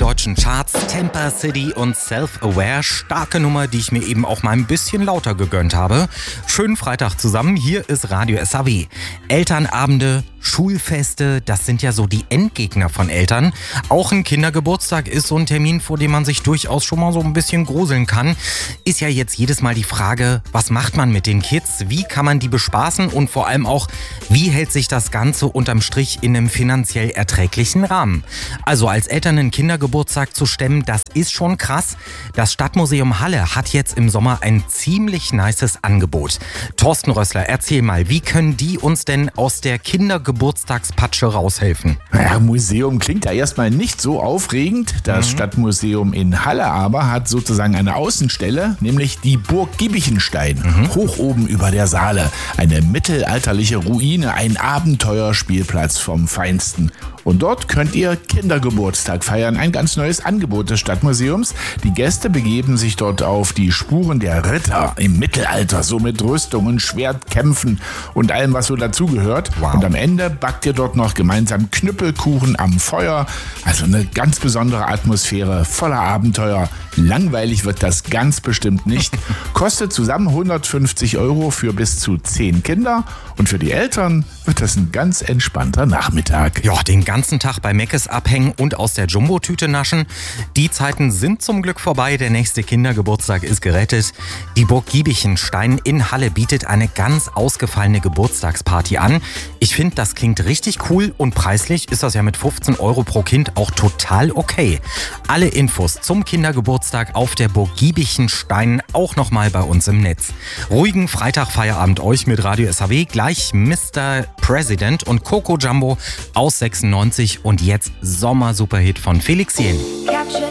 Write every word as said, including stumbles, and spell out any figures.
deutschen Charts. Temper City und Self-Aware. Starke Nummer, die ich mir eben auch mal ein bisschen lauter gegönnt habe. Schönen Freitag zusammen. Hier ist Radio S A W. Elternabende, Schulfeste, das sind ja so die Endgegner von Eltern. Auch ein Kindergeburtstag ist so ein Termin, vor dem man sich durchaus schon mal so ein bisschen gruseln kann. Ist ja jetzt jedes Mal die Frage, was macht man mit den Kids? Wie kann man die bespaßen? Und vor allem auch, wie hält sich das Ganze unterm Strich in einem finanziell erträglichen Rahmen? Also als Eltern einen Kindergeburtstag zu stemmen, das ist schon krass. Das Stadtmuseum Halle hat jetzt im Sommer ein ziemlich nices Angebot. Thorsten Rössler, erzähl mal, wie können die uns denn aus der Kindergeburtstagspatsche raushelfen? Naja, Museum klingt ja erstmal nicht so aufregend. Das mhm. Stadtmuseum in Halle aber hat sozusagen eine Außenstelle, nämlich die Burg Giebichenstein, mhm. hoch oben über der Saale. Eine mittelalterliche Ruine, ein Abenteuerspielplatz vom Feinsten. Und dort könnt ihr Kindergeburtstag feiern. Ein ganz neues Angebot des Stadtmuseums. Die Gäste begeben sich dort auf die Spuren der Ritter im Mittelalter, so mit Rüstungen, Schwertkämpfen und allem, was so dazugehört. Wow. Und am Ende backt ihr dort noch gemeinsam Knüppelkuchen am Feuer. Also eine ganz besondere Atmosphäre, voller Abenteuer. Langweilig wird das ganz bestimmt nicht. Kostet zusammen hundertfünfzig Euro für bis zu zehn Kinder. Und für die Eltern wird das ein ganz entspannter Nachmittag. Ja, den ganzen Tag bei Meckes abhängen und aus der Jumbo-Tüte naschen. Die Zeiten sind zum Glück vorbei. Der nächste Kindergeburtstag ist gerettet. Die Burg Giebichenstein in Halle bietet eine ganz ausgefallene Geburtstagsparty an. Ich finde, das klingt richtig cool und preislich ist das ja mit fünfzehn Euro pro Kind auch total okay. Alle Infos zum Kindergeburtstag auf der Burg Giebichenstein auch nochmal bei uns im Netz. Ruhigen Freitag-Feierabend euch mit Radio S A W. Gleich Mister President und Coco Jumbo aus sechsundneunzig und jetzt Sommer-Superhit von Felix Jähn.